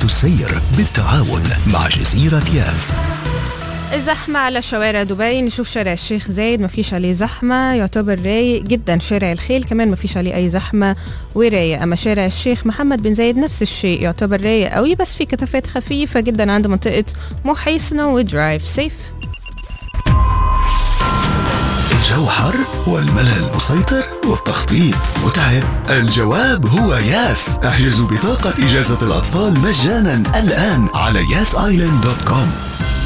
السير بالتعاون مع جزيرة ياس. الزحمة على شوارع دبي، نشوف شارع الشيخ زايد ما فيش عليه زحمة، يعتبر رايق جدا. شارع الخيل كمان ما فيش عليه أي زحمة ورايق. أما شارع الشيخ محمد بن زايد نفس الشيء، يعتبر رايق قوي بس في كثافات خفيفة جدا عند منطقة محيصنة ودرايف سيف. الجو حر والملل مسيطر والتخطيط متعب؟ الجواب هو ياس. احجزوا بطاقة إجازة الأطفال مجانا الآن على yasisland.com.